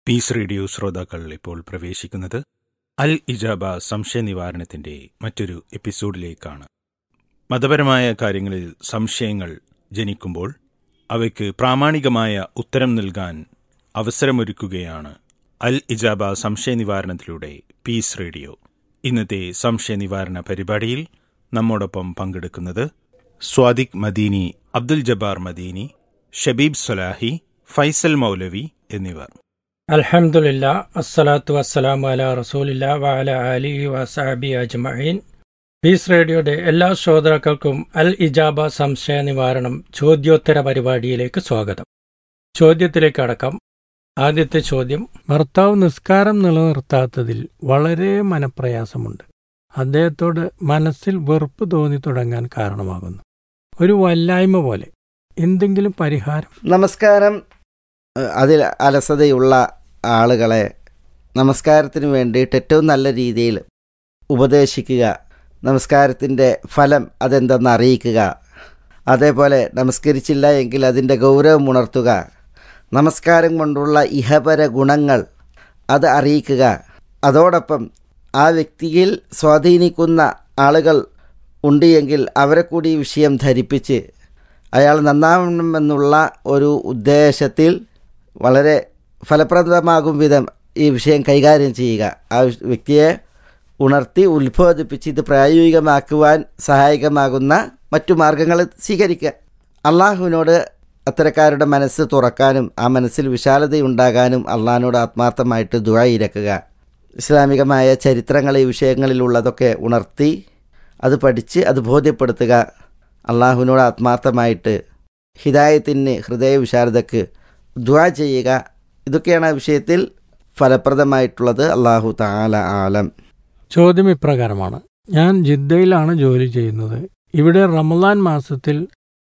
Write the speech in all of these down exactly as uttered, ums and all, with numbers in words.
Piece radio ശ്രോതാക്കൾ ഇപ്പോൾ പ്രവേശിക്കുന്നത് അൽ ഇജാബ സംശയ നിവാരണത്തിന്റെ മറ്റൊരു എപ്പിസോഡിലേക്കാണ്. മതപരമായ കാര്യങ്ങളിൽ സംശയങ്ങൾ ജനിക്കുമ്പോൾ അവയ്ക്ക് പ്രാമാണികമായ ഉത്തരം നൽകാൻ അവസരമൊരുക്കുകയാണ് അൽ ഇജാബ സംശയ നിവാരണത്തിലൂടെ പീസ് റേഡിയോ. ഇന്നത്തെ സംശയ നിവാരണ പരിപാടിയിൽ നമ്മോടൊപ്പം പങ്കെടുക്കുന്നത് സ്വാദിഖ് മദീനി, അബ്ദുൽ ജബ്ബാർ മദീനി, ഷബീബ് സലാഹി, ഫൈസൽ മൗലവി എന്നിവർ. അൽഹംദുലില്ലാ, അസ്സലാത്തു വസ്സലാമു അലാ റസൂലില്ലാ വഅലാ ആലിഹി വസഹബി അജ്മഈൻ. പീസ് റേഡിയോയുടെ എല്ലാ ശ്രോതാക്കൾക്കും അൽ ഇജാബ സംശയ നിവാരണം ചോദ്യോത്തര പരിപാടിയിലേക്ക് സ്വാഗതം. ചോദ്യത്തിലേക്ക് അടക്കം. ആദ്യത്തെ ചോദ്യം: ഭർത്താവ് നിസ്കാരം നിലനിർത്താത്തതിൽ വളരെ മനപ്രയാസമുണ്ട്. അദ്ദേഹത്തോട് മനസ്സിൽ വെറുപ്പ് തോന്നി തുടങ്ങാൻ കാരണമാകുന്നു. ഒരു വല്ലായ്മ പോലെ. എന്തെങ്കിലും പരിഹാരം? നമസ്കാരം അതിൽ അലസതയുള്ള ആളുകളെ നമസ്കാരത്തിന് വേണ്ടിയിട്ട് ഏറ്റവും നല്ല രീതിയിൽ ഉപദേശിക്കുക, നമസ്കാരത്തിൻ്റെ ഫലം അതെന്തെന്ന് അറിയിക്കുക, അതേപോലെ നമസ്കരിച്ചില്ല എങ്കിൽ അതിൻ്റെ ഗൗരവം ഉണർത്തുക, നമസ്കാരം കൊണ്ടുള്ള ഇഹപര ഗുണങ്ങൾ അത് അറിയിക്കുക. അതോടൊപ്പം ആ വ്യക്തിയിൽ സ്വാധീനിക്കുന്ന ആളുകൾ ഉണ്ട് എങ്കിൽ അവരെ കൂടി ഈ വിഷയം ധരിപ്പിച്ച് അയാൾ നന്നാവണമെന്നുള്ള ഒരു ഉദ്ദേശത്തിൽ വളരെ ഫലപ്രദമാകും വിധം ഈ വിഷയം കൈകാര്യം ചെയ്യുക. ആ വ്യക്തിയെ ഉണർത്തി ഉത്ബോധിപ്പിച്ച് ഇത് പ്രായോഗികമാക്കുവാൻ സഹായകമാകുന്ന മറ്റു മാർഗങ്ങൾ സ്വീകരിക്കുക. അള്ളാഹുവിനോട് അത്തരക്കാരുടെ മനസ്സ് തുറക്കാനും ആ മനസ്സിൽ വിശാലതയുണ്ടാകാനും അള്ളാഹിനോട് ആത്മാർത്ഥമായിട്ട് ദുആ ഇരക്കുക. ഇസ്ലാമികമായ ചരിത്രങ്ങൾ ഈ വിഷയങ്ങളിലുള്ളതൊക്കെ ഉണർത്തി അത് പഠിച്ച് അത് ബോധ്യപ്പെടുത്തുക. അള്ളാഹുവിനോട് ആത്മാർത്ഥമായിട്ട് ഹിദായത്തിന്, ഹൃദയ വിശാലതയ്ക്ക് ദുആ ചെയ്യുക. ഇതൊക്കെയാണ് ആ വിഷയത്തിൽ ഫലപ്രദമായിട്ടുള്ളത്. അള്ളാഹു തആല ആലം. ചോദ്യം ഇപ്രകാരമാണ്: ഞാൻ ജിദ്ദയിലാണ് ജോലി ചെയ്യുന്നത്. ഇവിടെ റമളാൻ മാസത്തിൽ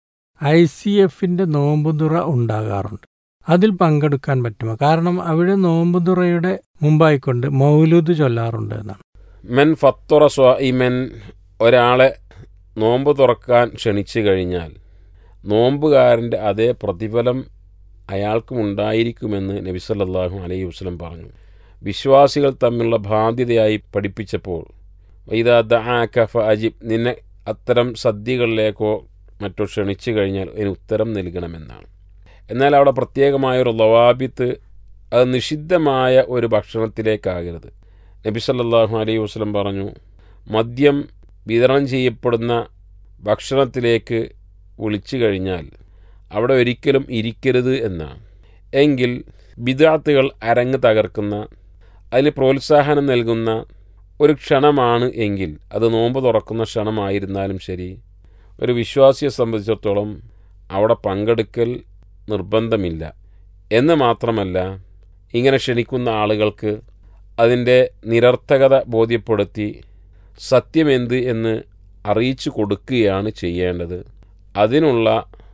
ഐ സി എഫിൻ്റെ നോമ്പുതുറ ഉണ്ടാകാറുണ്ട്. അതിൽ പങ്കെടുക്കാൻ പറ്റുമോ? കാരണം അവിടെ നോമ്പുതുറയുടെ മുമ്പായിക്കൊണ്ട് മൗലൂദ് ചൊല്ലാറുണ്ട് എന്നാണ്. മെൻ ഫത്തുറ സ്വാഇമൻ, ഒരാളെ നോമ്പ് തുറക്കാൻ ക്ഷണിച്ചു കഴിഞ്ഞാൽ നോമ്പുകാരൻ്റെ അതേ പ്രതിഫലം അയാൾക്കും ഉണ്ടായിരിക്കുമെന്ന് നബി സല്ലല്ലാഹു അലൈഹി വസല്ലം പറഞ്ഞു. വിശ്വാസികൾ തമ്മിലുള്ള ബാധ്യതയായി പഠിപ്പിച്ചപ്പോൾ വൈദാ ദഅക ഫഅജിബ്, നിന്നെ അത്തരം സദ്യകളിലേക്കോ മറ്റോ ക്ഷണിച്ചു കഴിഞ്ഞാൽ അതിന് ഉത്തരം നൽകണമെന്നാണ്. എന്നാൽ അവിടെ പ്രത്യേകമായൊരു ലവാബിത്ത്, അത് നിഷിദ്ധമായ ഒരു ഭക്ഷണത്തിലേക്കാകരുത്. നബി സല്ലല്ലാഹു അലൈഹി വസല്ലം പറഞ്ഞു, മദ്യം വിതരണം ചെയ്യപ്പെടുന്ന ഭക്ഷണത്തിലേക്ക് വിളിച്ചു കഴിഞ്ഞാൽ അവിടെ ഒരിക്കലും ഇരിക്കരുത് എന്നാണ്. എങ്കിൽ ബിദ്അത്തുകൾ അരങ്ങ് തകർക്കുന്ന, അതിന് പ്രോത്സാഹനം നൽകുന്ന ഒരു ക്ഷണമാണ് എങ്കിൽ അത് നോമ്പ് തുറക്കുന്ന ക്ഷണമായിരുന്നാലും ശരി, ഒരു വിശ്വാസിയെ സംബന്ധിച്ചിടത്തോളം അവിടെ പങ്കെടുക്കൽ നിർബന്ധമില്ല. എന്ന് മാത്രമല്ല, ഇങ്ങനെ ക്ഷണിക്കുന്ന ആളുകൾക്ക് അതിൻ്റെ നിരർത്ഥകത ബോധ്യപ്പെടുത്തി സത്യമെന്ത് എന്ന് അറിയിച്ചു കൊടുക്കുകയാണ് ചെയ്യേണ്ടത്. അതിനുള്ള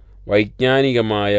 വൈജ്ഞാനികമായ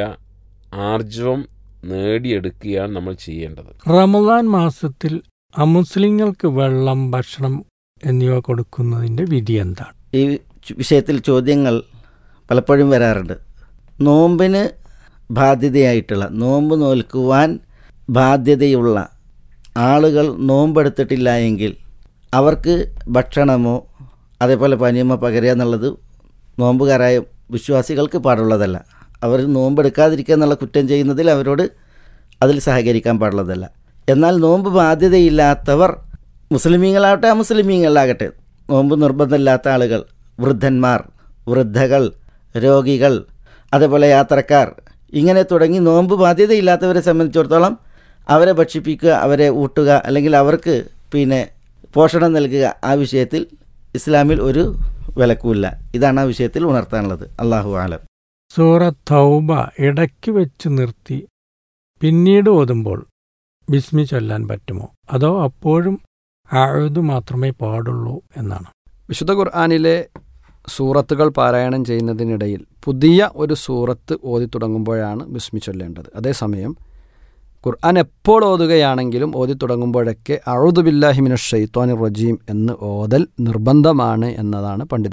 ആർജവം നേടിയെടുക്കുകയാണ് നമ്മൾ ചെയ്യേണ്ടത്. റമളാൻ മാസത്തിൽ അമുസ്ലിങ്ങൾക്ക് വെള്ളം, ഭക്ഷണം എന്നിവ കൊടുക്കുന്നതിൻ്റെ വിധി എന്താണ്? ഈ വിഷയത്തിൽ ചോദ്യങ്ങൾ പലപ്പോഴും വരാറുണ്ട്. നോമ്പിന് ബാധ്യതയായിട്ടുള്ള, നോമ്പ് നോൽക്കുവാൻ ബാധ്യതയുള്ള ആളുകൾ നോമ്പെടുത്തിട്ടില്ല എങ്കിൽ അവർക്ക് ഭക്ഷണമോ അതേപോലെ പാനീയമോ പകരുക എന്നുള്ളത് നോമ്പുകാരായ വിശ്വാസികൾക്ക് പാടുള്ളതല്ല. അവർ നോമ്പെടുക്കാതിരിക്കുക എന്നുള്ള കുറ്റം ചെയ്യുന്നതിൽ അവരോട് അതിൽ സഹകരിക്കാൻ പാടുള്ളതല്ല. എന്നാൽ നോമ്പ് ബാധ്യതയില്ലാത്തവർ, മുസ്ലിമീങ്ങളാവട്ടെ അമുസ്ലിമീങ്ങളാകട്ടെ, നോമ്പ് നിർബന്ധമില്ലാത്ത ആളുകൾ, വൃദ്ധന്മാർ, വൃദ്ധകൾ, രോഗികൾ, അതേപോലെ യാത്രക്കാർ, ഇങ്ങനെ തുടങ്ങി നോമ്പ് ബാധ്യതയില്ലാത്തവരെ സംബന്ധിച്ചിടത്തോളം അവരെ ഭക്ഷിപ്പിക്കുക, അവരെ ഊട്ടുക, അല്ലെങ്കിൽ അവർക്ക് പിന്നെ പോഷണം നൽകുക, ആ വിഷയത്തിൽ ഇസ്ലാമിൽ ഒരു വിലക്കുമില്ല. ഇതാണ് ആ വിഷയത്തിൽ ഉണർത്താനുള്ളത്. അല്ലാഹു ആലം. സൂറത്ത് തൗബ ഇടയ്ക്ക് വെച്ച് നിർത്തി പിന്നീട് ഓതുമ്പോൾ ബിസ്മി ചൊല്ലാൻ പറ്റുമോ? അതോ അപ്പോഴും അഊദു മാത്രമേ പാടുള്ളൂ എന്നാണ്? വിശുദ്ധ ഖുർആനിലെ സൂറത്തുകൾ പാരായണം ചെയ്യുന്നതിനിടയിൽ പുതിയ ഒരു സൂറത്ത് ഓതി തുടങ്ങുമ്പോഴാണ് ബിസ്മി ചൊല്ലേണ്ടത്. അതേസമയം ഖുർആൻ എപ്പോൾ ഓതുകയാണെങ്കിലും ഓതി തുടങ്ങുമ്പോഴൊക്കെ അഊദു ബില്ലാഹി മിനശ് ശൈത്വാനിർ റജീം എന്ന് ഓതൽ നിർബന്ധമാണ് എന്നതാണ് പണ്ഡിത